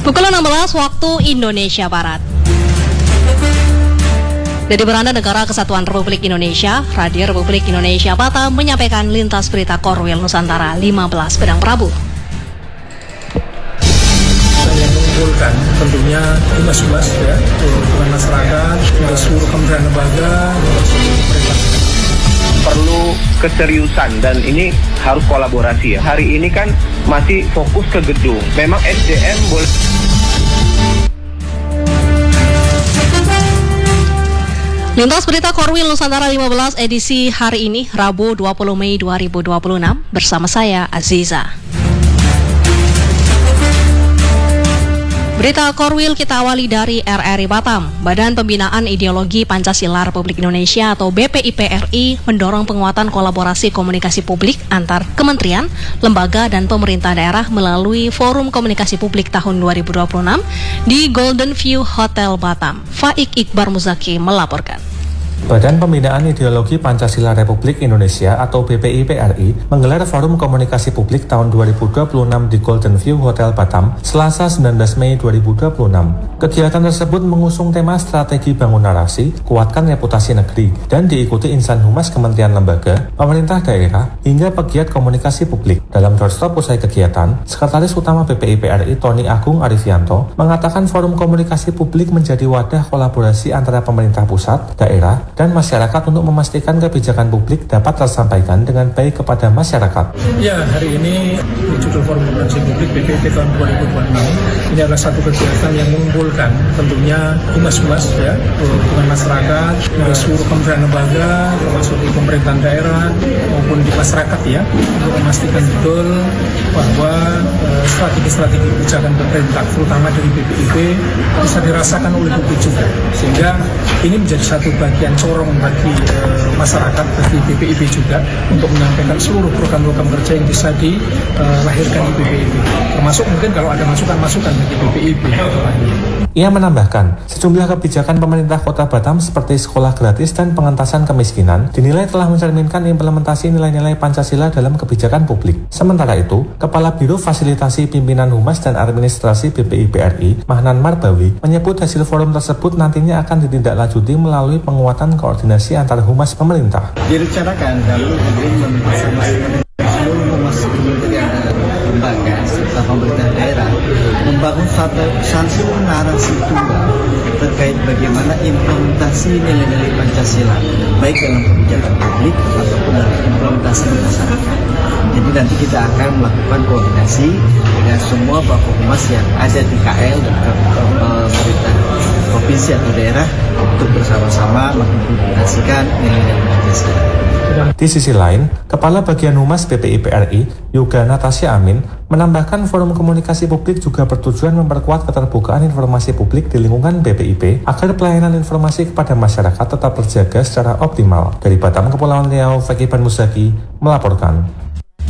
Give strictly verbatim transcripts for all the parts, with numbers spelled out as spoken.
Pukul enam belas waktu Indonesia Barat. Dari beranda Negara Kesatuan Republik Indonesia, Radio Republik Indonesia Batam menyampaikan lintas berita Korwil Nusantara lima belas Pedang Prabu. Yang mengumpulkan tentunya humas-humas ya, dengan masyarakat, dari seluruh kementerian lembaga, dari seluruh pemerintah. Perlu keseriusan dan ini harus kolaborasi ya. Hari ini kan masih fokus ke gedung. Memang S D M boleh. Lintas berita Korwil Nusantara lima belas edisi hari ini Rabu dua puluh Mei dua ribu dua puluh enam bersama saya Aziza. Berita Korwil kita awali dari R R I Batam. Badan Pembinaan Ideologi Pancasila Republik Indonesia atau B P I P R I mendorong penguatan kolaborasi komunikasi publik antar kementerian, lembaga, dan pemerintah daerah melalui Forum Komunikasi Publik tahun dua ribu dua puluh enam di Golden View Hotel Batam. Faik Iqbar Muzaki melaporkan. Badan Pembinaan Ideologi Pancasila Republik Indonesia atau B P I P R I menggelar Forum Komunikasi Publik tahun dua ribu dua puluh enam di Golden View Hotel Batam, Selasa sembilan belas Mei dua ribu dua puluh enam. Kegiatan tersebut mengusung tema strategi bangun narasi, kuatkan reputasi negeri, dan diikuti insan humas kementerian lembaga, pemerintah daerah, hingga pegiat komunikasi publik. Dalam doorstop usai kegiatan, Sekretaris Utama B P I P R I Tony Agung Arifianto mengatakan Forum Komunikasi Publik menjadi wadah kolaborasi antara pemerintah pusat, daerah, dan masyarakat untuk memastikan kebijakan publik dapat tersampaikan dengan baik kepada masyarakat. Ya, hari ini judul Forum Komunikasi Publik B P I P tahun dua ribu dua puluh enam ini adalah satu kegiatan yang mengumpulkan tentunya humas-humas ya, dengan masyarakat, dari seluruh kementerian lembaga, termasuk di pemerintahan daerah maupun di masyarakat ya, untuk memastikan betul bahwa uh, strategi-strategi kebijakan pemerintah, terutama dari B P I P, bisa dirasakan oleh publik juga, sehingga ini menjadi satu bagian corong bagi uh, masyarakat, bagi B P I P juga untuk menyampaikan seluruh program-program kerja yang bisa dilahirkan uh, di B P I P, termasuk mungkin kalau ada masukan-masukan bagi B P I P. Ia menambahkan, sejumlah kebijakan pemerintah Kota Batam seperti sekolah gratis dan pengentasan kemiskinan dinilai telah mencerminkan implementasi nilai-nilai Pancasila dalam kebijakan publik. Sementara itu, Kepala Biro Fasilitasi Pimpinan Humas dan Administrasi B P I P R I, Mahnan Marbawi, menyebut hasil forum tersebut nantinya akan ditindaklanjuti melalui penguatan koordinasi antar humas pemerintah. Direncanakan kalau gubernur bersama seluruh humas kementerian dan lembaga serta pemerintah daerah membangun satu, satu narasi tunggal terkait bagaimana implementasi nilai-nilai Pancasila baik dalam kebijakan publik ataupun dalam implementasi di masyarakat. Jadi nanti kita akan melakukan koordinasi dengan semua bapak humas yang ada di K L dan pemerintah provinsi atau daerah untuk bersama-sama mengimplementasikan nilai-nilai Pancasila. Di sisi lain, Kepala Bagian Humas B P I P R I, Yoga Natasha Amin, menambahkan Forum Komunikasi Publik juga bertujuan memperkuat keterbukaan informasi publik di lingkungan B P I P agar pelayanan informasi kepada masyarakat tetap terjaga secara optimal. Dari Batam, Kepulauan Riau, Faik Iqbar Muzaki melaporkan.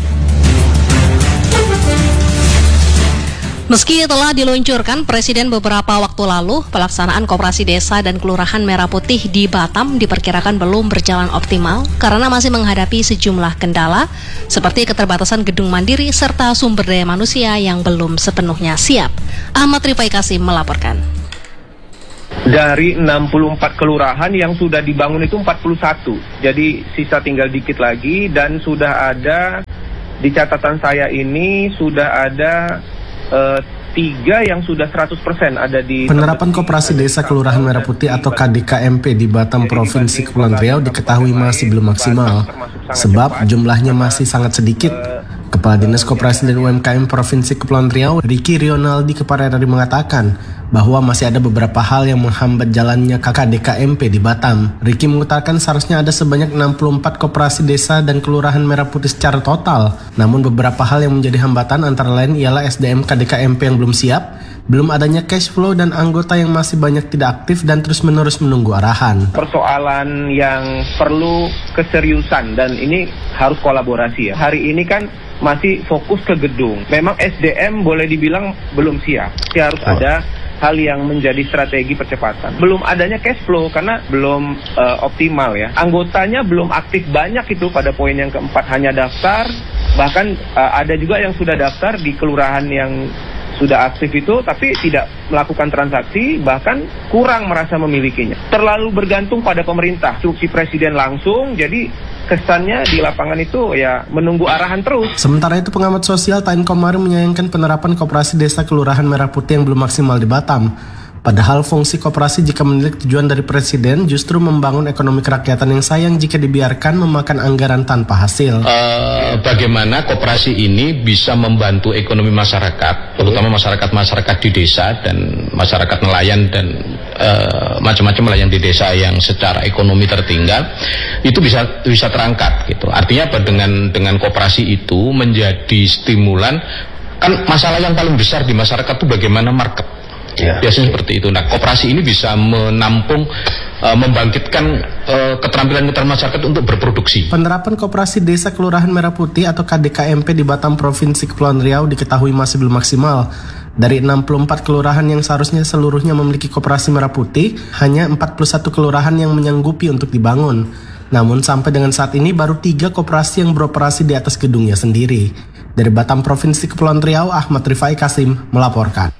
Meski telah diluncurkan Presiden beberapa waktu lalu, pelaksanaan Koperasi Desa dan Kelurahan Merah Putih di Batam diperkirakan belum berjalan optimal karena masih menghadapi sejumlah kendala seperti keterbatasan gedung mandiri serta sumber daya manusia yang belum sepenuhnya siap. Ahmad Rifai Kasim melaporkan. Dari enam puluh empat kelurahan yang sudah dibangun itu empat puluh satu. Jadi sisa tinggal dikit lagi dan sudah ada, di catatan saya ini sudah ada Uh, tiga yang sudah seratus persen ada di... Penerapan Koperasi Desa Kelurahan Merah Putih atau K D K M P di Batam Provinsi Kepulauan Riau diketahui masih belum maksimal, sebab jumlahnya masih sangat sedikit. Kepala Dinas Koperasi dan U M K M Provinsi Kepulauan Riau, Ricky Rionaldi kepada R R I mengatakan bahwa masih ada beberapa hal yang menghambat jalannya K D K M P di Batam. Ricky mengutarakan seharusnya ada sebanyak enam puluh empat koperasi desa dan kelurahan Merah Putih secara total. Namun beberapa hal yang menjadi hambatan antara lain ialah S D M K D K M P yang belum siap, belum adanya cash flow dan anggota yang masih banyak tidak aktif dan terus-menerus menunggu arahan. Persoalan yang perlu keseriusan dan ini harus kolaborasi ya. Hari ini kan masih fokus ke gedung. Memang S D M boleh dibilang belum siap. Jadi harus oh. ada hal yang menjadi strategi percepatan. Belum adanya cash flow karena belum uh, optimal ya. Anggotanya belum aktif banyak itu pada poin yang keempat, hanya daftar. Bahkan uh, ada juga yang sudah daftar di kelurahan yang sudah aktif itu tapi tidak melakukan transaksi, bahkan kurang merasa memilikinya. Terlalu bergantung pada pemerintah, instruksi presiden langsung, jadi kesannya di lapangan itu ya menunggu arahan terus. Sementara itu pengamat sosial Tain Komari menyayangkan penerapan koperasi desa Kelurahan Merah Putih yang belum maksimal di Batam. Padahal fungsi koperasi jika menilik tujuan dari presiden justru membangun ekonomi kerakyatan yang sayang jika dibiarkan memakan anggaran tanpa hasil. Uh, bagaimana koperasi ini bisa membantu ekonomi masyarakat, terutama masyarakat-masyarakat di desa dan masyarakat nelayan dan uh, macam-macam nelayan di desa yang secara ekonomi tertinggal, itu bisa bisa terangkat gitu. Artinya apa, dengan dengan koperasi itu menjadi stimulan. Kan masalah yang paling besar di masyarakat itu bagaimana market. Ya, biasanya seperti itu. Nah, koperasi ini bisa menampung, uh, membangkitkan uh, keterampilan-keterampilan masyarakat untuk berproduksi. Penerapan koperasi desa Kelurahan Merah Putih atau K D K M P di Batam Provinsi Kepulauan Riau diketahui masih belum maksimal. Dari enam puluh empat kelurahan yang seharusnya seluruhnya memiliki koperasi merah putih, hanya empat puluh satu kelurahan yang menyanggupi untuk dibangun. Namun sampai dengan saat ini baru tiga koperasi yang beroperasi di atas gedungnya sendiri. Dari Batam Provinsi Kepulauan Riau, Ahmad Rifai Kasim melaporkan.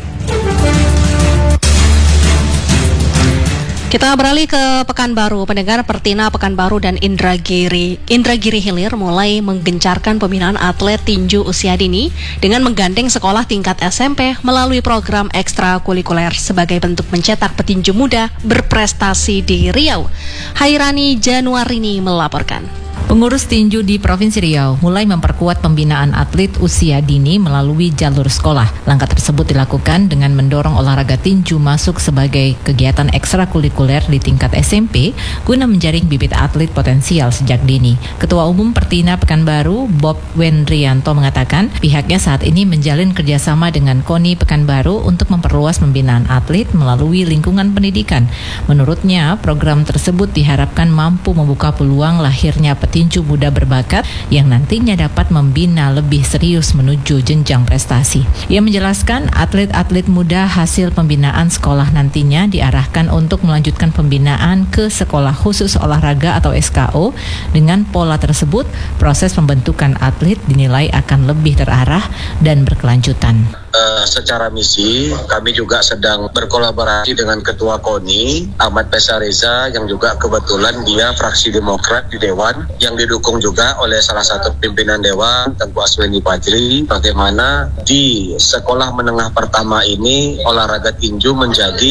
Kita beralih ke Pekanbaru. Pendengar, Pertina Pekanbaru dan Indragiri Indragiri Hilir mulai menggencarkan pembinaan atlet tinju usia dini dengan menggandeng sekolah tingkat S M P melalui program ekstrakurikuler sebagai bentuk mencetak petinju muda berprestasi di Riau. Hairani Januarini melaporkan. Pengurus tinju di Provinsi Riau mulai memperkuat pembinaan atlet usia dini melalui jalur sekolah. Langkah tersebut dilakukan dengan mendorong olahraga tinju masuk sebagai kegiatan ekstrakurikuler di tingkat S M P guna menjaring bibit atlet potensial sejak dini. Ketua Umum Pertina Pekanbaru, Bob Wendrianto mengatakan pihaknya saat ini menjalin kerjasama dengan KONI Pekanbaru untuk memperluas pembinaan atlet melalui lingkungan pendidikan. Menurutnya, program tersebut diharapkan mampu membuka peluang lahirnya petinju tinju muda berbakat yang nantinya dapat membina lebih serius menuju jenjang prestasi. Ia menjelaskan atlet-atlet muda hasil pembinaan sekolah nantinya diarahkan untuk melanjutkan pembinaan ke sekolah khusus olahraga atau S K O. Dengan pola tersebut, proses pembentukan atlet dinilai akan lebih terarah dan berkelanjutan. Uh, secara misi, kami juga sedang berkolaborasi dengan Ketua KONI, Ahmad Pesareza, yang juga kebetulan dia fraksi Demokrat di Dewan, yang didukung juga oleh salah satu pimpinan Dewan, Tengku Asweni Fajri, bagaimana di sekolah menengah pertama ini olahraga tinju menjadi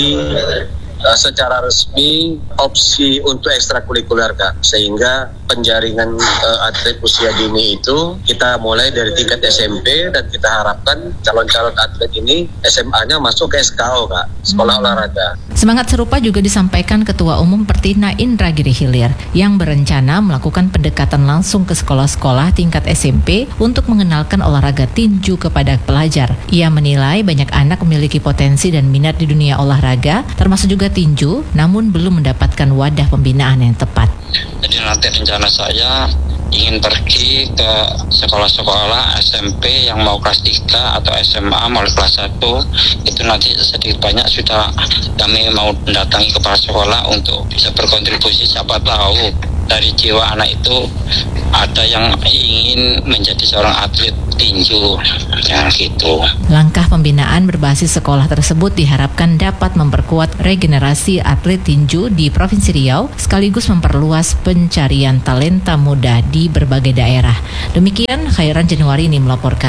uh, secara resmi opsi untuk ekstrakurikuler, Kak, sehingga penjaringan uh, atlet usia dini itu kita mulai dari tingkat S M P dan kita harapkan calon-calon atlet ini S M A-nya masuk ke S K O, Kak, sekolah hmm. olahraga. Semangat serupa juga disampaikan Ketua Umum Pertina Indragiri Hilir yang berencana melakukan pendekatan langsung ke sekolah-sekolah tingkat S M P untuk mengenalkan olahraga tinju kepada pelajar. Ia menilai banyak anak memiliki potensi dan minat di dunia olahraga, termasuk juga tinju, namun belum mendapatkan wadah pembinaan yang tepat. Jadi nanti rencana saya ingin pergi ke sekolah-sekolah S M P yang mau kelas tiga atau S M A mulai kelas satu, itu nanti sedikit banyak sudah kami mau mendatangi kepala sekolah untuk bisa berkontribusi. Siapa tahu dari jiwa anak itu ada yang ingin menjadi seorang atlet tinju, yang gitu. Langkah pembinaan berbasis sekolah tersebut diharapkan dapat memperkuat regenerasi atlet tinju di Provinsi Riau sekaligus memperluas pencarian talenta muda di berbagai daerah. Demikian Khairan Januarini melaporkan.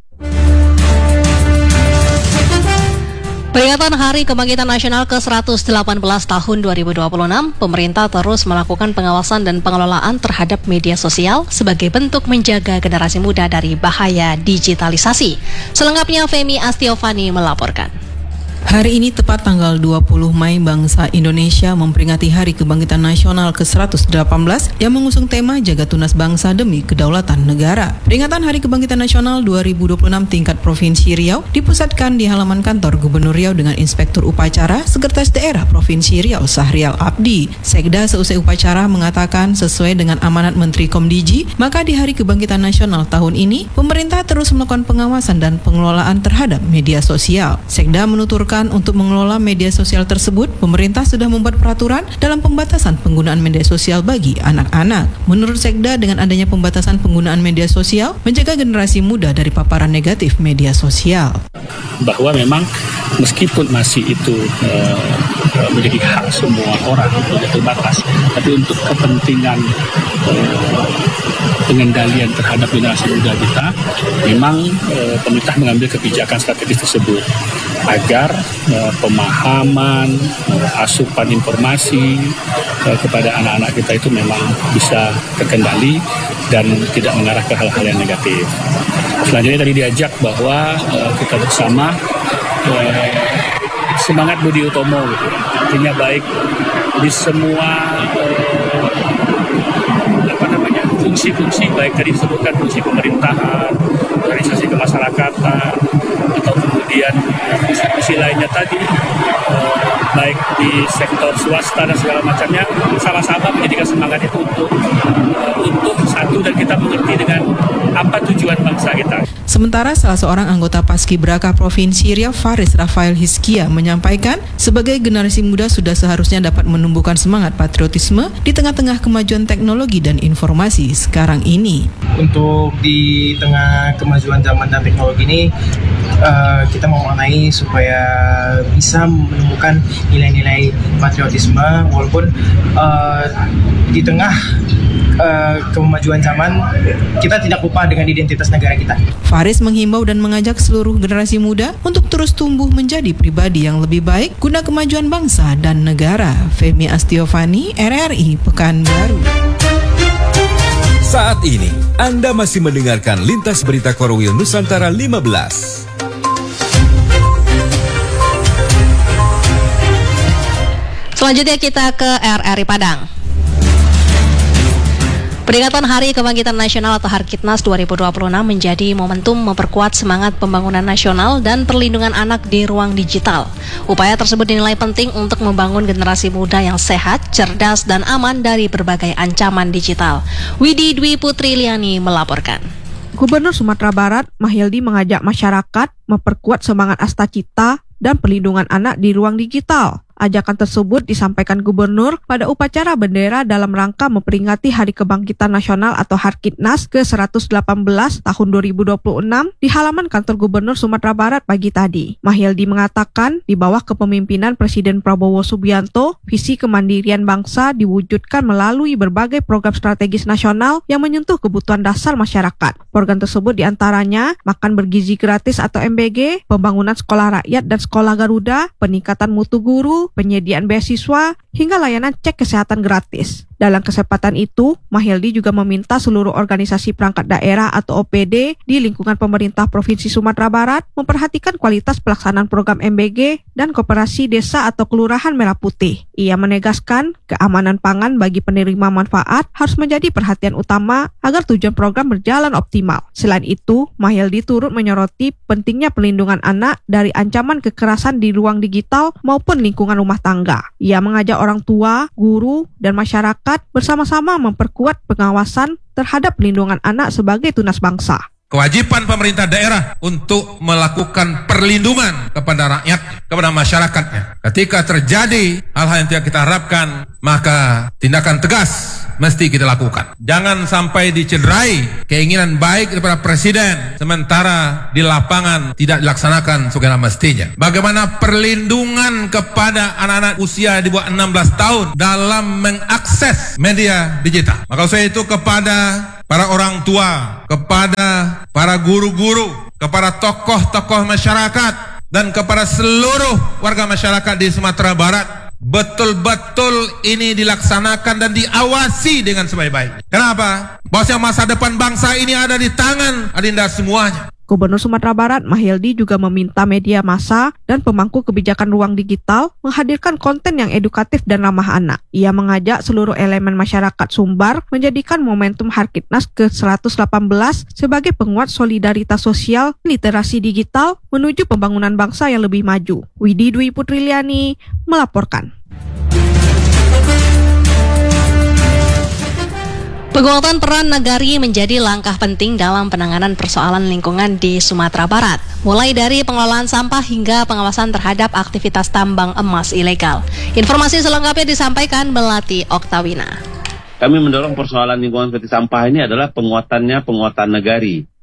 Peringatan Hari Kebangkitan Nasional ke seratus delapan belas tahun dua ribu dua puluh enam, pemerintah terus melakukan pengawasan dan pengelolaan terhadap media sosial sebagai bentuk menjaga generasi muda dari bahaya digitalisasi. Selengkapnya Femi Astiovani melaporkan. Hari ini tepat tanggal dua puluh Mei, bangsa Indonesia memperingati Hari Kebangkitan Nasional ke seratus delapan belas yang mengusung tema Jaga Tunas Bangsa Demi Kedaulatan Negara. Peringatan Hari Kebangkitan Nasional dua ribu dua puluh enam tingkat Provinsi Riau dipusatkan di halaman kantor Gubernur Riau dengan Inspektur Upacara Sekretaris Daerah Provinsi Riau Sahrial Abdi. Sekda seusai upacara mengatakan sesuai dengan amanat Menteri Komdiji, maka di Hari Kebangkitan Nasional tahun ini pemerintah terus melakukan pengawasan dan pengelolaan terhadap media sosial. Sekda menuturkan untuk mengelola media sosial tersebut, pemerintah sudah membuat peraturan dalam pembatasan penggunaan media sosial bagi anak-anak. Menurut Sekda, dengan adanya pembatasan penggunaan media sosial, menjaga generasi muda dari paparan negatif media sosial. bahwa memang meskipun masih itu uh, menjadi hak semua orang tidak terbatas, tapi untuk kepentingan uh, pengendalian terhadap generasi muda kita, memang uh, pemerintah mengambil kebijakan strategis tersebut agar uh, pemahaman, uh, asupan informasi uh, kepada anak-anak kita itu memang bisa terkendali dan tidak mengarah ke hal-hal yang negatif. Selanjutnya tadi diajak bahwa uh, kita bersama uh, semangat Budi Utomo, gitu. Artinya baik di semua uh, apa namanya fungsi-fungsi, baik tadi disebutkan fungsi pemerintahan, organisasi kemasyarakatan, atau kemudian fungsi-fungsi lainnya tadi, uh, baik di sektor swasta dan segala macamnya, sama-sama menjadikan semangat itu untuk uh, untuk satu dan kita mengerti dengan apa tujuan bangsa kita. Sementara salah seorang anggota Paskibraka Provinsi Riau, Faris Rafael Hizkia, menyampaikan sebagai generasi muda sudah seharusnya dapat menumbuhkan semangat patriotisme di tengah-tengah kemajuan teknologi dan informasi sekarang ini. Untuk di tengah kemajuan zaman dan teknologi ini, uh, kita memaknai supaya bisa menumbuhkan nilai-nilai patriotisme walaupun uh, di tengah Uh, kemajuan zaman, kita tidak lupa dengan identitas negara kita. Faris menghimbau dan mengajak seluruh generasi muda untuk terus tumbuh menjadi pribadi yang lebih baik guna kemajuan bangsa dan negara. Femi Astiovani, R R I Pekanbaru. Saat ini, Anda masih mendengarkan Lintas Berita Korwil Nusantara lima belas. Selanjutnya kita ke R R I Padang. Peringatan Hari Kebangkitan Nasional atau Harkitnas dua ribu dua puluh enam menjadi momentum memperkuat semangat pembangunan nasional dan perlindungan anak di ruang digital. Upaya tersebut dinilai penting untuk membangun generasi muda yang sehat, cerdas, dan aman dari berbagai ancaman digital. Widi Dwi Putri Liani melaporkan. Gubernur Sumatera Barat, Mahyildi, mengajak masyarakat memperkuat semangat Astacita dan perlindungan anak di ruang digital. Ajakan tersebut disampaikan Gubernur pada upacara bendera dalam rangka memperingati Hari Kebangkitan Nasional atau Harkitnas ke seratus delapan belas tahun dua ribu dua puluh enam di halaman kantor Gubernur Sumatera Barat pagi tadi. Mahyildi mengatakan di bawah kepemimpinan Presiden Prabowo Subianto, visi kemandirian bangsa diwujudkan melalui berbagai program strategis nasional yang menyentuh kebutuhan dasar masyarakat. Program tersebut diantaranya makan bergizi gratis atau M B G, pembangunan sekolah rakyat dan sekolah Garuda, peningkatan mutu guru, penyediaan beasiswa, hingga layanan cek kesehatan gratis. Dalam kesempatan itu, Mahyildi juga meminta seluruh organisasi perangkat daerah atau O P D di lingkungan pemerintah Provinsi Sumatera Barat memperhatikan kualitas pelaksanaan program M B G dan koperasi desa atau kelurahan Merah Putih. Ia menegaskan keamanan pangan bagi penerima manfaat harus menjadi perhatian utama agar tujuan program berjalan optimal. Selain itu, Mahyildi turut menyoroti pentingnya perlindungan anak dari ancaman kekerasan di ruang digital maupun lingkungan rumah tangga. Ia mengajak orang tua, guru, dan masyarakat bersama-sama memperkuat pengawasan terhadap perlindungan anak sebagai tunas bangsa. Kewajiban pemerintah daerah untuk melakukan perlindungan kepada rakyat, kepada masyarakatnya. Ketika terjadi hal-hal yang tidak kita harapkan, maka tindakan tegas mesti kita lakukan. Jangan sampai dicederai keinginan baik daripada Presiden, sementara di lapangan tidak dilaksanakan sebagaimana mestinya. Bagaimana perlindungan kepada anak-anak usia di bawah enam belas tahun dalam mengakses media digital. Maka saya itu kepada para orang tua, kepada para guru-guru, kepada tokoh-tokoh masyarakat, dan kepada seluruh warga masyarakat di Sumatera Barat, betul-betul ini dilaksanakan dan diawasi dengan sebaik-baik. Kenapa? Bahwa masa depan bangsa ini ada di tangan adinda semuanya. Gubernur Sumatera Barat, Mahyildi, juga meminta media massa dan pemangku kebijakan ruang digital menghadirkan konten yang edukatif dan ramah anak. Ia mengajak seluruh elemen masyarakat Sumbar menjadikan momentum Harkitnas ke seratus delapan belas sebagai penguat solidaritas sosial literasi digital menuju pembangunan bangsa yang lebih maju. Widi Dwi Putri Liani melaporkan. Penguatan peran nagari menjadi langkah penting dalam penanganan persoalan lingkungan di Sumatera Barat, mulai dari pengelolaan sampah hingga pengawasan terhadap aktivitas tambang emas ilegal. Informasi selengkapnya disampaikan Melati Oktawina. Kami mendorong persoalan lingkungan seperti sampah ini adalah penguatannya penguatan nagari.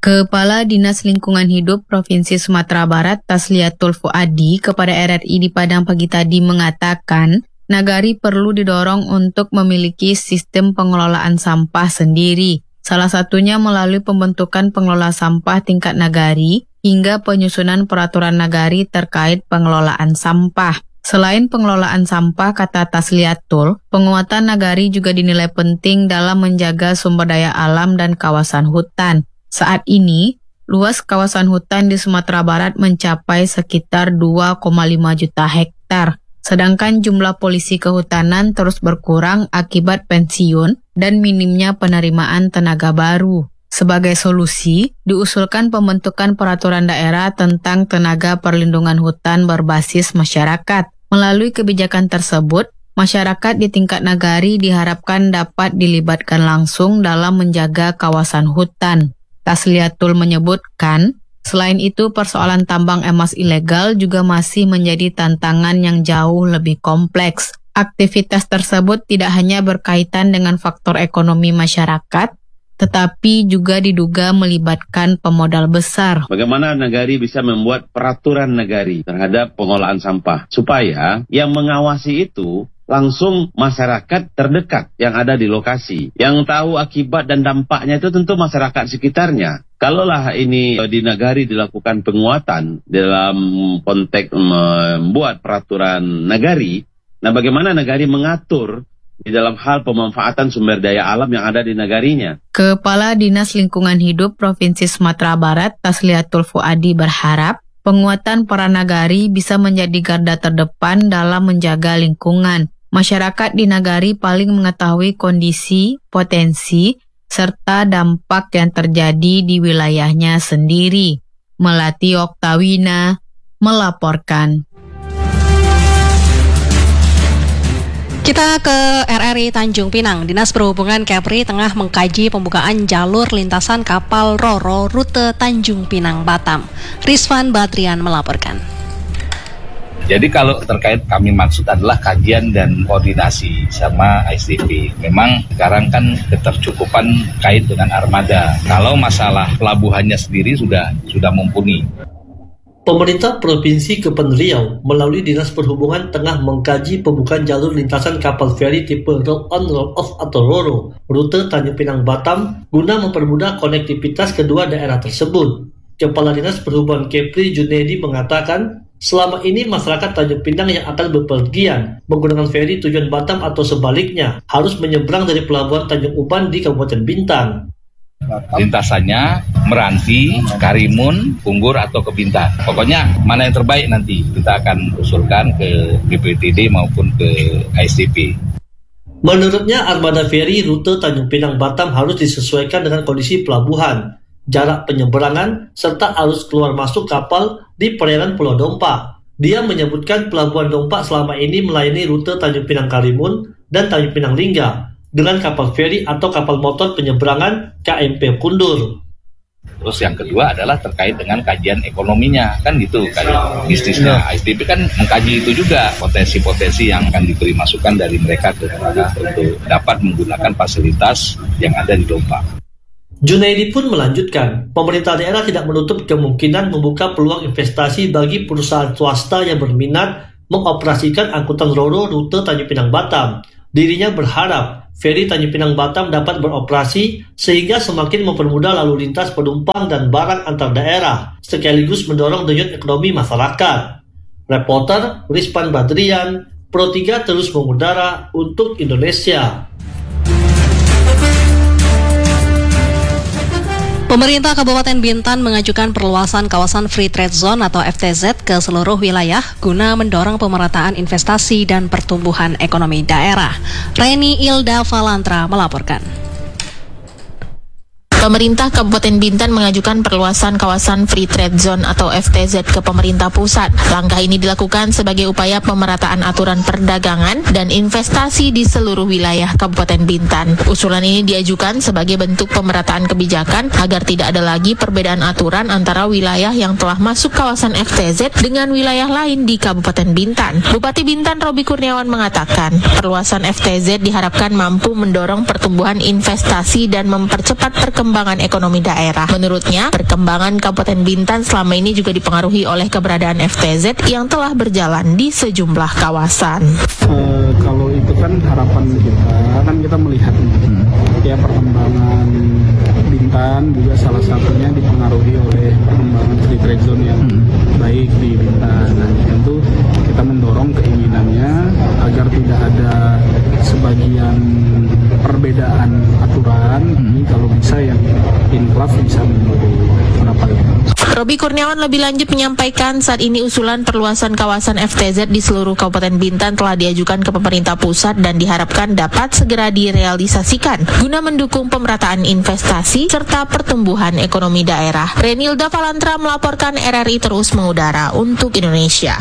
Kepala Dinas Lingkungan Hidup Provinsi Sumatera Barat Tasliatul Fuadi kepada R R I di Padang pagi tadi mengatakan, Nagari perlu didorong untuk memiliki sistem pengelolaan sampah sendiri. Salah satunya melalui pembentukan pengelola sampah tingkat nagari hingga penyusunan peraturan nagari terkait pengelolaan sampah. Selain pengelolaan sampah, kata Tasliatul, penguatan nagari juga dinilai penting dalam menjaga sumber daya alam dan kawasan hutan. Saat ini, luas kawasan hutan di Sumatera Barat mencapai sekitar dua koma lima juta hektar. Sedangkan jumlah polisi kehutanan terus berkurang akibat pensiun dan minimnya penerimaan tenaga baru. Sebagai solusi, diusulkan pembentukan peraturan daerah tentang tenaga perlindungan hutan berbasis masyarakat. Melalui kebijakan tersebut, masyarakat di tingkat nagari diharapkan dapat dilibatkan langsung dalam menjaga kawasan hutan. Tasliatul menyebutkan, selain itu persoalan tambang emas ilegal juga masih menjadi tantangan yang jauh lebih kompleks. Aktivitas tersebut tidak hanya berkaitan dengan faktor ekonomi masyarakat, tetapi juga diduga melibatkan pemodal besar. Bagaimana nagari bisa membuat peraturan nagari terhadap pengolahan sampah, supaya yang mengawasi itu langsung masyarakat terdekat yang ada di lokasi. Yang tahu akibat dan dampaknya itu tentu masyarakat sekitarnya. Kalaulah ini di nagari dilakukan penguatan dalam konteks membuat peraturan nagari, nah bagaimana nagari mengatur di dalam hal pemanfaatan sumber daya alam yang ada di nagarinya. Kepala Dinas Lingkungan Hidup Provinsi Sumatera Barat Tasliatul Fuadi berharap penguatan para nagari bisa menjadi garda terdepan dalam menjaga lingkungan. Masyarakat di nagari paling mengetahui kondisi, potensi, serta dampak yang terjadi di wilayahnya sendiri. Melati Oktawina melaporkan. Kita ke R R I Tanjung Pinang. Dinas Perhubungan Kepri tengah mengkaji pembukaan jalur lintasan kapal Roro rute Tanjung Pinang Batam. Rizvan Batrian melaporkan. Jadi kalau terkait kami maksud adalah kajian dan koordinasi sama I S D P. Memang sekarang kan ketercukupan kait dengan armada. Kalau masalah pelabuhannya sendiri sudah sudah mumpuni. Pemerintah Provinsi Kepulauan Riau melalui Dinas Perhubungan tengah mengkaji pembukaan jalur lintasan kapal feri tipe roll on roll off atau RoRo rute Tanjung Pinang Batam guna mempermudah konektivitas kedua daerah tersebut. Kepala Dinas Perhubungan Kepri Junaidi mengatakan, selama ini masyarakat Tanjung Pinang yang akan bepergian menggunakan feri tujuan Batam atau sebaliknya harus menyeberang dari Pelabuhan Tanjung Uban di Kabupaten Bintan. Lintasannya Meranti, Karimun, Punggur atau ke Bintan. Pokoknya mana yang terbaik nanti kita akan usulkan ke B P T D maupun ke I S D P. Menurutnya armada feri rute Tanjung Pinang Batam harus disesuaikan dengan kondisi pelabuhan, jarak penyeberangan, serta arus keluar masuk kapal di perairan Pulau Dompa. Dia menyebutkan Pelabuhan Dompa selama ini melayani rute Tanjung Pinang Karimun dan Tanjung Pinang Lingga dengan kapal feri atau kapal motor penyeberangan K M P Kundur. Terus yang kedua adalah terkait dengan kajian ekonominya, kan gitu kan bisnisnya. I S D P kan mengkaji itu juga potensi-potensi yang akan diberi masukan dari mereka kepada untuk dapat menggunakan fasilitas yang ada di Dompa. Junaidi pun melanjutkan, pemerintah daerah tidak menutup kemungkinan membuka peluang investasi bagi perusahaan swasta yang berminat mengoperasikan angkutan RoRo rute Tanjung Pinang Batam. Dirinya berharap feri Tanjung Pinang Batam dapat beroperasi sehingga semakin mempermudah lalu lintas penumpang dan barang antar daerah, sekaligus mendorong denyut ekonomi masyarakat. Reporter Rizvan Badrian, Pro tiga terus mengudara untuk Indonesia. Pemerintah Kabupaten Bintan mengajukan perluasan kawasan Free Trade Zone atau F T Z ke seluruh wilayah guna mendorong pemerataan investasi dan pertumbuhan ekonomi daerah. Reni Ilda Valantra melaporkan. Pemerintah Kabupaten Bintan mengajukan perluasan kawasan Free Trade Zone atau F T Z ke pemerintah pusat. Langkah ini dilakukan sebagai upaya pemerataan aturan perdagangan dan investasi di seluruh wilayah Kabupaten Bintan. Usulan ini diajukan sebagai bentuk pemerataan kebijakan agar tidak ada lagi perbedaan aturan antara wilayah yang telah masuk kawasan F T Z dengan wilayah lain di Kabupaten Bintan. Bupati Bintan Robi Kurniawan mengatakan, perluasan F T Z diharapkan mampu mendorong pertumbuhan investasi dan mempercepat perkembangan perkembangan ekonomi daerah. Menurutnya, perkembangan Kabupaten Bintan selama ini juga dipengaruhi oleh keberadaan F T Z yang telah berjalan di sejumlah kawasan. Uh, kalau itu kan harapan kita, kan kita melihat hmm. ya perkembangan Bintan juga salah satunya dipengaruhi oleh perkembangan free trade zone yang hmm. baik di Bintan. Nah, tentu kita mendorong keinginannya agar tidak ada sebagian perbedaan aturan. Hmm. Kalau bisa yang inklaf bisa menjadi pendapat. Robi Kurniawan lebih lanjut menyampaikan saat ini usulan perluasan kawasan F T Z di seluruh Kabupaten Bintan telah diajukan ke pemerintah pusat dan diharapkan dapat segera direalisasikan guna mendukung pemerataan investasi serta pertumbuhan ekonomi daerah. Renilda Valantra melaporkan R R I terus mengudara untuk Indonesia.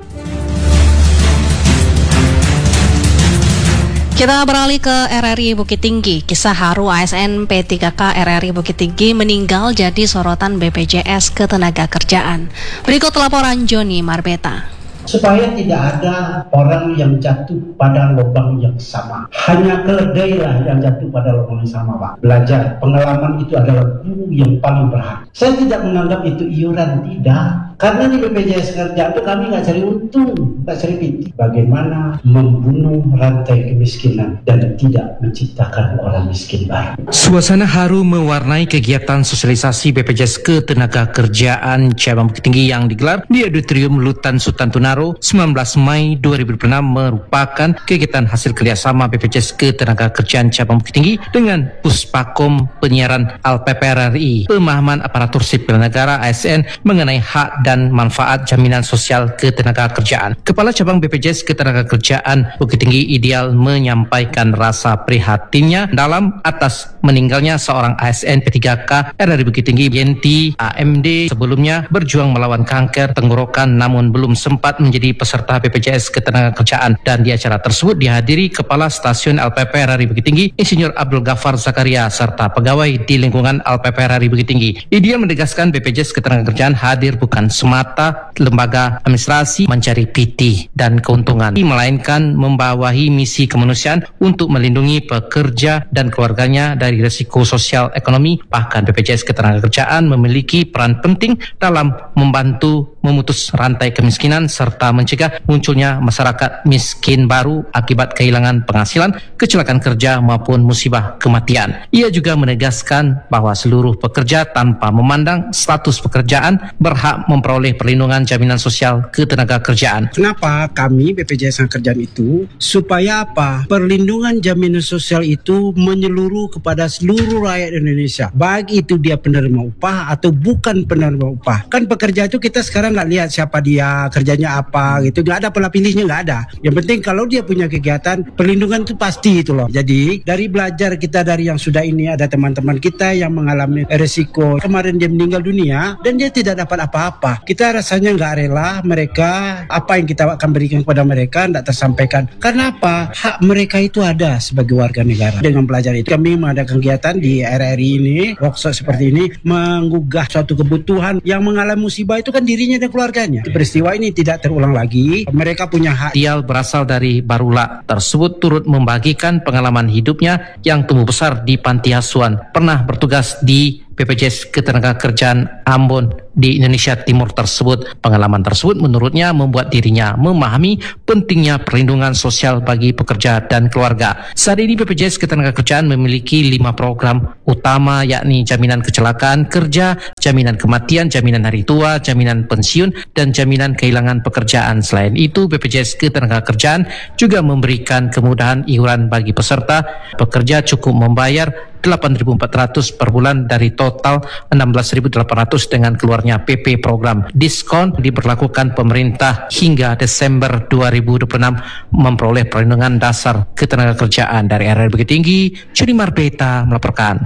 Kita beralih ke R R I Bukit Tinggi. Kisah haru A S N P tiga K R R I Bukit Tinggi meninggal jadi sorotan B P J S Ketenagakerjaan. Berikut laporan Joni Marbeta. Supaya tidak ada orang yang jatuh pada lubang yang sama. Hanya keledailah yang jatuh pada lubang yang sama, Pak. Belajar, pengalaman itu adalah guru yang paling berharga. Saya tidak menganggap itu iuran, tidak. Karena di B P J S Kerja itu kami nggak cari untung, nggak cari pinti. Bagaimana membunuh rantai kemiskinan dan tidak menciptakan orang miskin baru. Suasana haru mewarnai kegiatan sosialisasi B P J S Ketenagakerjaan Cabang Bukit Tinggi yang digelar di Auditorium Lutan Sultan Tunaro sembilan belas Mei dua ribu dua puluh enam merupakan kegiatan hasil kerjasama B P J S Ketenagakerjaan Cabang Bukit Tinggi dengan Puspakom Penyiaran Al P P R R I, Pemahaman Aparatur Sipil Negara A S N mengenai hak dan manfaat jaminan sosial ketenagakerjaan. Kepala Cabang B P J S Ketenagakerjaan Bukit Tinggi Ideal menyampaikan rasa prihatinnya dalam atas meninggalnya seorang A S N P tiga K R R I Bukit Tinggi Yenti A M D sebelumnya berjuang melawan kanker tenggorokan namun belum sempat menjadi peserta B P J S Ketenagakerjaan, dan di acara tersebut dihadiri Kepala Stasiun L P P R R I Bukit Tinggi Insinyur Abdul Ghaffar Zakaria serta pegawai di lingkungan L P P R R I Bukit Tinggi. Ideal menegaskan B P J S Ketenagakerjaan hadir bukan semata lembaga administrasi mencari P T dan keuntungan, melainkan membawahi misi kemanusiaan untuk melindungi pekerja dan keluarganya dari risiko sosial ekonomi. Bahkan B P J S Ketenagakerjaan memiliki peran penting dalam membantu memutus rantai kemiskinan serta mencegah munculnya masyarakat miskin baru akibat kehilangan penghasilan, kecelakaan kerja maupun musibah kematian. Ia juga menegaskan bahwa seluruh pekerja tanpa memandang status pekerjaan berhak memperoleh perlindungan jaminan sosial ketenagakerjaan. Kenapa kami B P J S Ketenagakerjaan itu? Supaya apa? Perlindungan jaminan sosial itu menyeluruh kepada seluruh rakyat Indonesia, baik itu dia penerima upah atau bukan penerima upah. Kan pekerja itu kita sekarang nggak lihat siapa dia, kerjanya apa gitu, nggak ada pola pilihnya, nggak ada. Yang penting kalau dia punya kegiatan, perlindungan itu pasti itu loh. Jadi dari belajar kita dari yang sudah ini, ada teman-teman kita yang mengalami resiko kemarin dia meninggal dunia dan dia tidak dapat apa-apa. Kita rasanya nggak rela mereka, apa yang kita akan berikan kepada mereka tidak tersampaikan. Karena apa? Hak mereka itu ada sebagai warga negara. Dengan belajar itu kami mengadakan kegiatan di R R I ini, workshop seperti ini, menggugah suatu kebutuhan yang mengalami musibah itu kan dirinya dan keluarganya. Peristiwa ini tidak terulang lagi. Mereka punya hak. Ideal berasal dari Barula tersebut turut membagikan pengalaman hidupnya yang tumbuh besar di panti asuhan. Pernah bertugas di B P J S Ketenagakerjaan Ambon di Indonesia Timur tersebut. Pengalaman tersebut menurutnya membuat dirinya memahami pentingnya perlindungan sosial bagi pekerja dan keluarga. Saat ini B P J S Ketenagakerjaan memiliki lima program utama, yakni jaminan kecelakaan kerja, jaminan kematian, jaminan hari tua, jaminan pensiun, dan jaminan kehilangan pekerjaan. Selain itu, B P J S Ketenagakerjaan juga memberikan kemudahan iuran bagi peserta. Pekerja cukup membayar delapan ribu empat ratus per bulan dari total enam belas ribu delapan ratus dengan keluarnya P P program. Diskon diberlakukan pemerintah hingga Desember dua ribu dua puluh enam memperoleh perlindungan dasar ketenagakerjaan. Dari R R I Bukit Tinggi, Juni Marbeta melaporkan.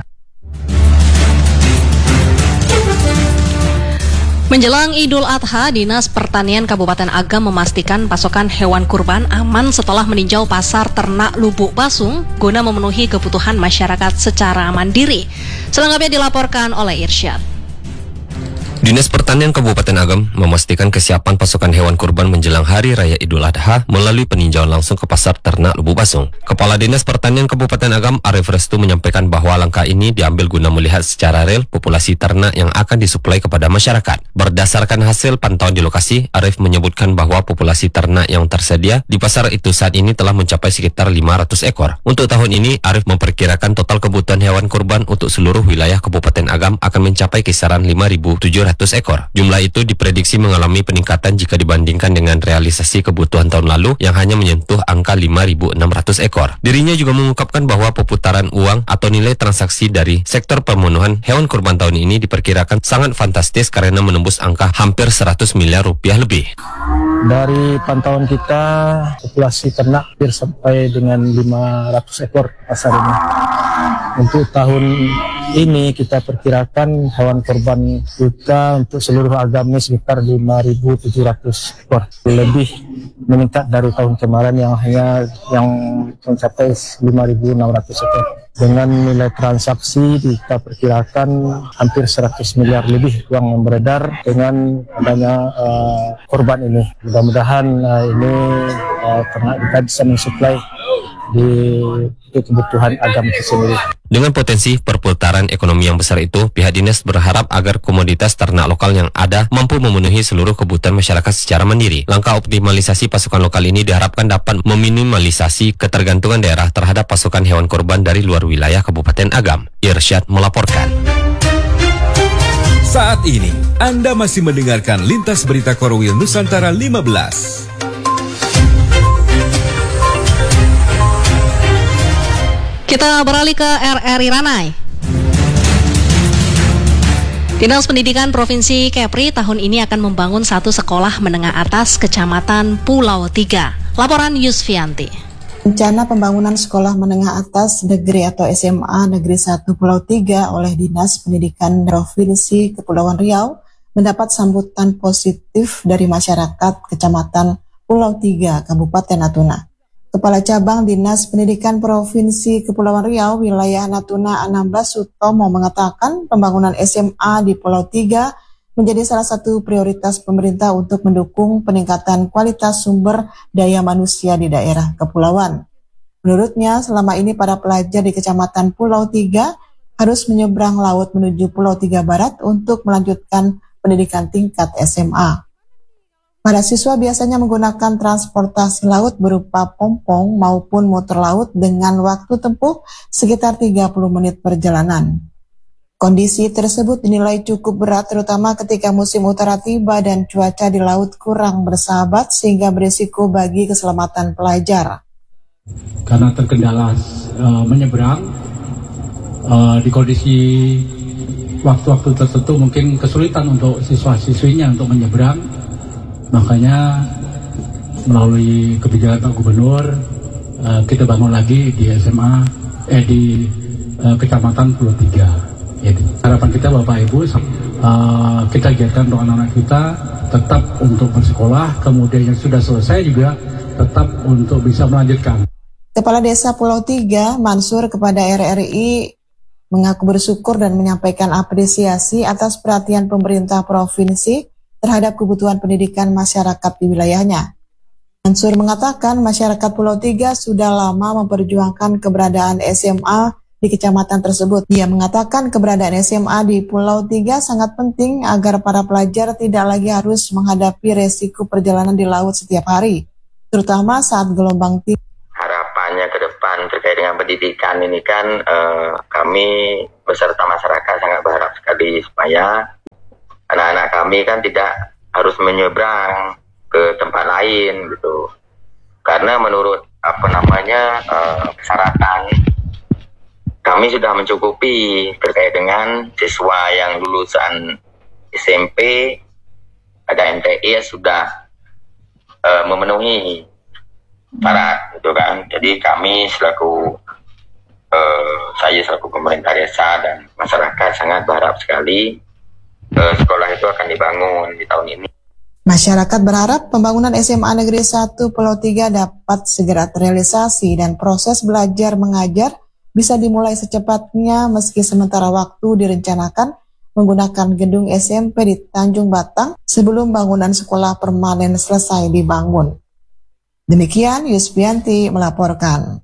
Menjelang Idul Adha, Dinas Pertanian Kabupaten Agam memastikan pasokan hewan kurban aman setelah meninjau pasar ternak Lubuk Basung guna memenuhi kebutuhan masyarakat secara mandiri. Selengkapnya dilaporkan oleh Irsyad. Dinas Pertanian Kabupaten Agam memastikan kesiapan pasokan hewan kurban menjelang Hari Raya Idul Adha melalui peninjauan langsung ke Pasar Ternak Lubuk Basung. Kepala Dinas Pertanian Kabupaten Agam, Arif Restu, menyampaikan bahwa langkah ini diambil guna melihat secara real populasi ternak yang akan disuplai kepada masyarakat. Berdasarkan hasil pantauan di lokasi, Arif menyebutkan bahwa populasi ternak yang tersedia di pasar itu saat ini telah mencapai sekitar lima ratus ekor. Untuk tahun ini, Arif memperkirakan total kebutuhan hewan kurban untuk seluruh wilayah Kabupaten Agam akan mencapai kisaran lima ribu tujuh ratus ekor. Jumlah itu diprediksi mengalami peningkatan jika dibandingkan dengan realisasi kebutuhan tahun lalu yang hanya menyentuh angka lima ribu enam ratus ekor. Dirinya juga mengungkapkan bahwa perputaran uang atau nilai transaksi dari sektor pemenuhan hewan kurban tahun ini diperkirakan sangat fantastis karena menembus angka hampir seratus miliar rupiah lebih. Dari pantauan kita, populasi ternak hampir sampai dengan lima ratus ekor pasar ini. Untuk tahun ini kita perkirakan hewan kurban kita untuk seluruh agam ini sekitar lima ribu tujuh ratus ekor. Lebih meningkat dari tahun kemarin yang hanya yang mencapai lima ribu enam ratus ekor. Dengan nilai transaksi kita perkirakan hampir seratus miliar lebih uang yang beredar dengan adanya uh, korban ini. Mudah-mudahan uh, ini uh, ternak kita bisa mensuplai di kebutuhan agam itu sendiri. Dengan potensi perputaran ekonomi yang besar itu, pihak dinas berharap agar komoditas ternak lokal yang ada mampu memenuhi seluruh kebutuhan masyarakat secara mandiri. Langkah optimalisasi pasukan lokal ini diharapkan dapat meminimalisasi ketergantungan daerah terhadap pasukan hewan kurban dari luar wilayah Kabupaten Agam. Irsyad melaporkan. Saat ini, Anda masih mendengarkan Lintas Berita Korwil Nusantara lima belas. Kita beralih ke R R I Ranai. Dinas Pendidikan Provinsi Kepri tahun ini akan membangun satu sekolah menengah atas Kecamatan Pulau Tiga. Laporan Yusfianti. Rencana pembangunan sekolah menengah atas negeri atau S M A Negeri satu Pulau Tiga oleh Dinas Pendidikan Provinsi Kepulauan Riau mendapat sambutan positif dari masyarakat Kecamatan Pulau Tiga, Kabupaten Natuna. Kepala Cabang Dinas Pendidikan Provinsi Kepulauan Riau Wilayah Natuna Anambas Sutomo mengatakan pembangunan S M A di Pulau Tiga menjadi salah satu prioritas pemerintah untuk mendukung peningkatan kualitas sumber daya manusia di daerah kepulauan. Menurutnya, selama ini para pelajar di Kecamatan Pulau Tiga harus menyeberang laut menuju Pulau Tiga Barat untuk melanjutkan pendidikan tingkat S M A. Para siswa biasanya menggunakan transportasi laut berupa pompong maupun motor laut dengan waktu tempuh sekitar tiga puluh menit perjalanan. Kondisi tersebut dinilai cukup berat terutama ketika musim utara tiba dan cuaca di laut kurang bersahabat sehingga berisiko bagi keselamatan pelajar. Karena terkendala uh, menyeberang uh, di kondisi waktu-waktu tertentu mungkin kesulitan untuk siswa-siswinya untuk menyeberang. Makanya melalui kebijakan Pak Gubernur uh, kita bangun lagi di S M A eh di uh, Kecamatan Pulau Tiga. Gitu. Harapan kita Bapak Ibu uh, kita giatkan untuk anak-anak kita tetap untuk bersekolah, kemudian yang sudah selesai juga tetap untuk bisa melanjutkan. Kepala Desa Pulau Tiga Mansur kepada R R I mengaku bersyukur dan menyampaikan apresiasi atas perhatian pemerintah provinsi terhadap kebutuhan pendidikan masyarakat di wilayahnya. Mansur mengatakan masyarakat Pulau Tiga sudah lama memperjuangkan keberadaan S M A di kecamatan tersebut. Dia mengatakan keberadaan S M A di Pulau Tiga sangat penting agar para pelajar tidak lagi harus menghadapi resiko perjalanan di laut setiap hari, terutama saat gelombang tinggi. Harapannya ke depan terkait dengan pendidikan ini kan eh, kami beserta masyarakat sangat berharap sekali supaya anak-anak kami kan tidak harus menyeberang ke tempat lain gitu. Karena menurut apa namanya uh, persyaratan kami sudah mencukupi terkait dengan siswa yang lulusan S M P, ada M T I sudah uh, memenuhi syarat gitu kan. Jadi kami selaku uh, saya selaku pemerintah desa dan masyarakat sangat berharap sekali sekolah itu akan dibangun di tahun ini. Masyarakat berharap pembangunan S M A Negeri satu Pulau Tiga dapat segera terrealisasi dan proses belajar mengajar bisa dimulai secepatnya meski sementara waktu direncanakan menggunakan gedung S M P di Tanjung Batang sebelum bangunan sekolah permanen selesai dibangun. Demikian Yusbianti melaporkan.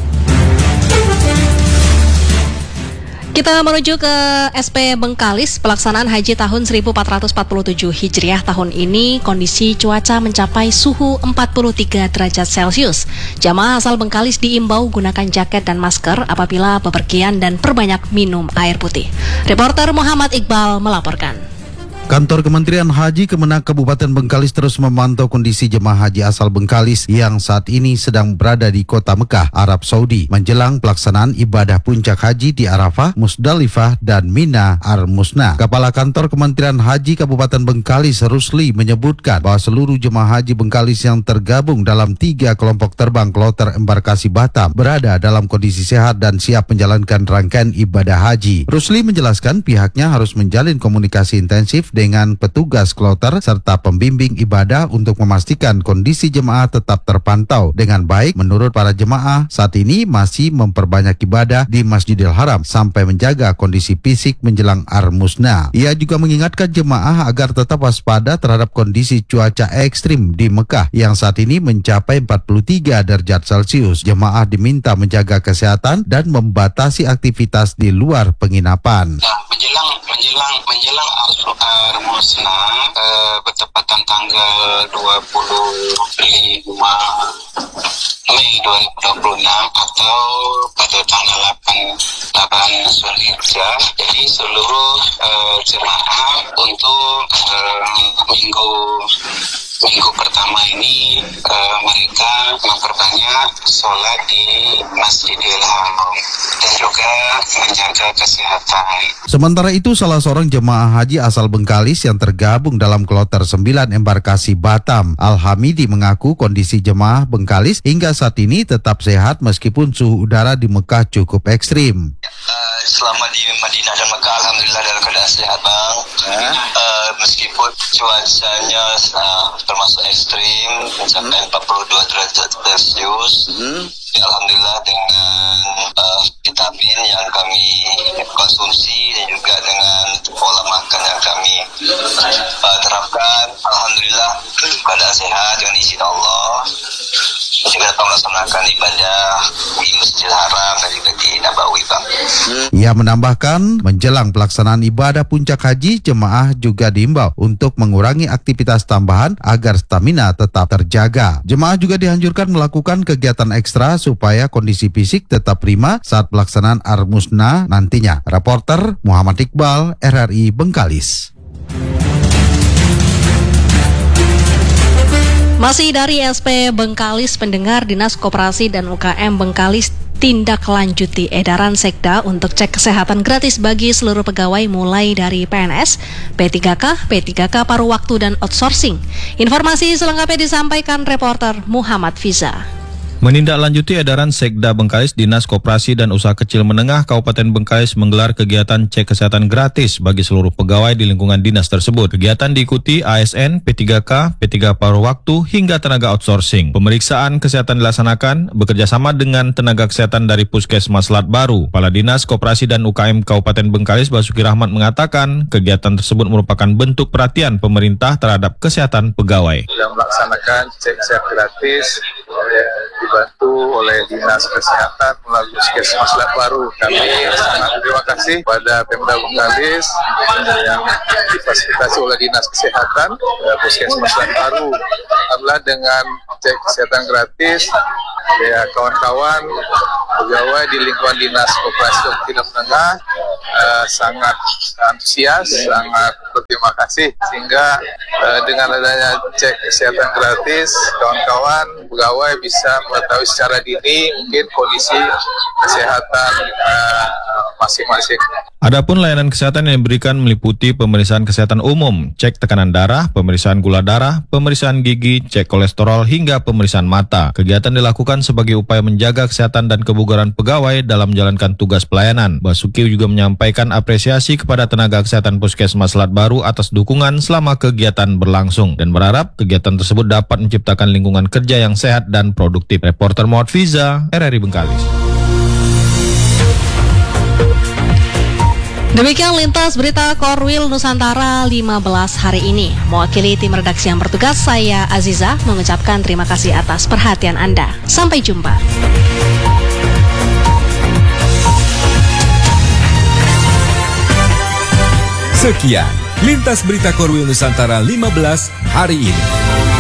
Kita menuju ke S P Bengkalis. Pelaksanaan haji tahun seribu empat ratus empat puluh tujuh Hijriah tahun ini, kondisi cuaca mencapai suhu empat puluh tiga derajat Celcius. Jamaah asal Bengkalis diimbau gunakan jaket dan masker apabila bepergian dan perbanyak minum air putih. Reporter Muhammad Iqbal melaporkan. Kantor Kementerian Haji Kemenak Kabupaten Bengkalis terus memantau kondisi jemaah haji asal Bengkalis yang saat ini sedang berada di kota Mekah, Arab Saudi, menjelang pelaksanaan ibadah puncak haji di Arafah, Musdalifah, dan Mina Al-Musna. Kepala Kantor Kementerian Haji Kabupaten Bengkalis, Rusli, menyebutkan bahwa seluruh jemaah haji Bengkalis yang tergabung dalam tiga kelompok terbang kloter embarkasi Batam berada dalam kondisi sehat dan siap menjalankan rangkaian ibadah haji. Rusli menjelaskan pihaknya harus menjalin komunikasi intensif dengan petugas kloter serta pembimbing ibadah untuk memastikan kondisi jemaah tetap terpantau dengan baik. Menurut para jemaah, saat ini masih memperbanyak ibadah di Masjidil Haram sampai menjaga kondisi fisik menjelang Ar-Musna. Ia juga mengingatkan jemaah agar tetap waspada terhadap kondisi cuaca ekstrim di Mekah yang saat ini mencapai empat puluh tiga derajat Celcius. Jemaah diminta menjaga kesehatan dan membatasi aktivitas di luar penginapan. Menjelang menjelang menjelang Ar-Musna eh, bertepatan tanggal dua puluh lima Mei dua ribu dua puluh enam atau pada tanggal delapan Zulhijjah. Jadi seluruh eh, jemaah untuk eh, minggu minggu pertama ini uh, mereka memperbanyak sholat di Masjidil Haram dan juga menjaga kesehatan. Sementara itu, salah seorang jemaah haji asal Bengkalis yang tergabung dalam kloter sembilan embarkasi Batam, Al-Hamidi, mengaku kondisi jemaah Bengkalis hingga saat ini tetap sehat meskipun suhu udara di Mekah cukup ekstrim. Uh, selama di Madinah dan Mekah, alhamdulillah dalam keadaan sehat, bang. Uh, meskipun cuacanya uh, termasuk ekstrim, mencapai empat puluh dua derajat Celcius. Hmm. Alhamdulillah dengan uh, vitamin yang kami konsumsi dan juga dengan pola makan yang kami uh, terapkan, alhamdulillah keadaan sehat dengan izin Allah. Juga dapat melaksanakan ibadah di Masjidil Haram dan juga di Nabawi, bang. Hmm. Ia menambahkan, menjelang pelaksanaan ibadah puncak haji, jemaah juga diimbau untuk mengurangi aktivitas tambahan agar stamina tetap terjaga. Jemaah juga dianjurkan melakukan kegiatan ekstra supaya kondisi fisik tetap prima saat pelaksanaan Ar-Musna nantinya. Reporter Muhammad Iqbal, R R I Bengkalis. Masih dari S P Bengkalis, pendengar, Dinas Koperasi dan U K M Bengkalis tindak lanjuti edaran Sekda untuk cek kesehatan gratis bagi seluruh pegawai mulai dari P N S, P tiga K, P tiga K paruh waktu dan outsourcing. Informasi selengkapnya disampaikan reporter Muhammad Fiza. Menindaklanjuti edaran Sekda Bengkalis, Dinas Koperasi dan Usaha Kecil Menengah Kabupaten Bengkalis menggelar kegiatan cek kesehatan gratis bagi seluruh pegawai di lingkungan dinas tersebut. Kegiatan diikuti A S N, P tiga K, P tiga paruh waktu, hingga tenaga outsourcing. Pemeriksaan kesehatan dilaksanakan bekerjasama dengan tenaga kesehatan dari Puskesmas Selat Baru. Kepala Dinas Koperasi dan U K M Kabupaten Bengkalis, Basuki Rahmat, mengatakan kegiatan tersebut merupakan bentuk perhatian pemerintah terhadap kesehatan pegawai. Yang melaksanakan cek kesehatan gratis dibantu oleh Dinas Kesehatan melalui Puskesmas Selat Baru. Kami sangat terima kasih pada Pemda Bengkalis yang difasilitasi oleh Dinas Kesehatan Puskesmas Selat Baru. Alhamdulillah dengan cek kesehatan gratis, ya kawan-kawan pegawai di lingkungan Dinas Koperasi dan Usaha Menengah uh, sangat antusias, sangat berterima kasih sehingga uh, dengan adanya cek kesehatan gratis, kawan-kawan pegawai bisa mengetahui secara dini mungkin kondisi kesehatan uh, masing-masing. Adapun layanan kesehatan yang diberikan meliputi pemeriksaan kesehatan umum, cek tekanan darah, pemeriksaan gula darah, pemeriksaan gigi, cek kolesterol, hingga pemeriksaan mata. Kegiatan dilakukan sebagai upaya menjaga kesehatan dan kebugaran pegawai dalam menjalankan tugas pelayanan. Basuki juga menyampaikan apresiasi kepada tenaga kesehatan Puskesmas Selat Baru atas dukungan selama kegiatan berlangsung dan berharap kegiatan tersebut dapat menciptakan lingkungan kerja yang sehat dan produktif. Reporter Muhammad Fiza, R R I Bengkalis. Demikian lintas berita Korwil Nusantara lima belas hari ini. Mewakili tim redaksi yang bertugas, saya Aziza mengucapkan terima kasih atas perhatian Anda. Sampai jumpa. Sekian lintas berita Korwil Nusantara lima belas hari ini.